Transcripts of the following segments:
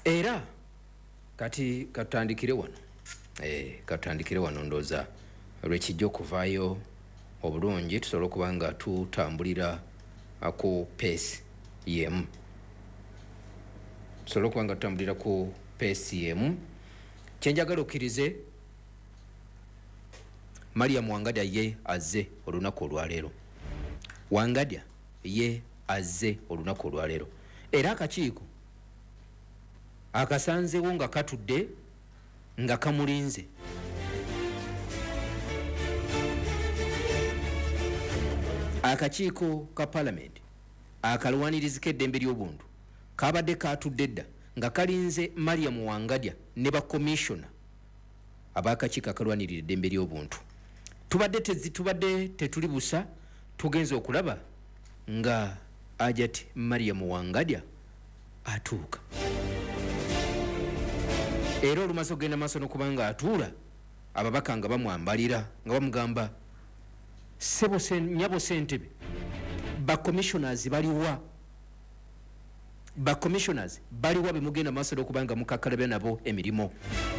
era kati katandikire wano katandikire wano ndoza lwekijja okuvaayo obulungi tusobola okuba nga tutambulira ku pace yemu tusobola okuba nga tutambulira ku pace yemu. Kyenjagala okkirize Mariam Wangadya ye azze olunaku olwaleero. Wangadya ye azze olunaku olwaleero era akakiiko akasanzewo nga katudde nga kamulinze. Akakiiko ka Parliament akalwaniriziko eddembe ly'obuntu kabadde katudde dda nga kalinze Mariam Wangadya ne bakomishona ab'akakiiko akalwanirira eddembe ly'obuntu. Tubadde tetuli busa tugenze okulaba nga Ajati Mariam Wangadya atuuka. Era olumaso genda maaso n'okubanga atuula ababaka nga bamwambalira nga bamugamba nyabo ssentebe bakomishoners baliwa bemugenda maaso n'okubanga mukakkalabya nabo emirimu.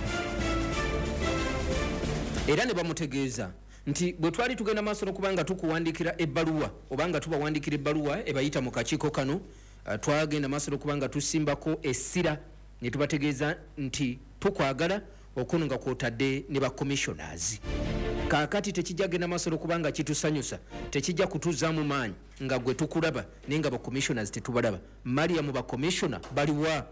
Era ne bamutegeeza nti bwe twali tugenda maaso n'okubanga tukuwandikira ebbaluwa obanga tubawandikira ebbaluwa ebayita mu kakiiko kano twagenda maaso n'okubanga tusimbako essira ne tubategeeza nti tukwagala okuno nga kwotadde ne bakomishoners. Kaakati tekijja genda maaso n'okubanga kitusanyusa tekijja kutuzaamu maanyi nga gwe tukulaba naye nga bakomishoners tetubalaba. Mariam bakomishona baliwa?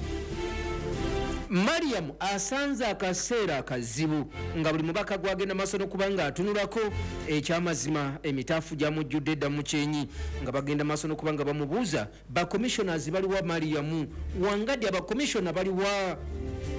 Mariam asanze akaseera akazibu nga buli mubaka gwagenda maaso n'okubanga atunulako ekyamazima emitaafu gyamujjudde edda mu kyenyi nga bagenda maaso n'okubanga bamubuuza bakomishoners baliwa Mariam Wangadya bakomishona baliwa?